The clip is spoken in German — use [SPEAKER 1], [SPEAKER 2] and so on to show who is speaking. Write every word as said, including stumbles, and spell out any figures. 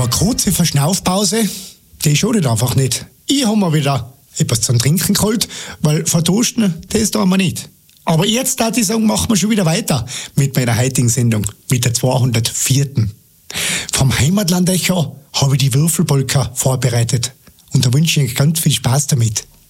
[SPEAKER 1] Aber eine kurze Verschnaufpause, die schadet einfach nicht. Ich habe mir wieder etwas zum Trinken geholt, weil verdursten, das tun wir nicht. Aber jetzt, darf ich sagen, machen wir schon wieder weiter mit meiner heutigen Sendung, mit der zweihundertvierten. Vom Heimatland Echo habe ich die Würfelpolka vorbereitet. Und da wünsche ich euch ganz viel Spaß damit.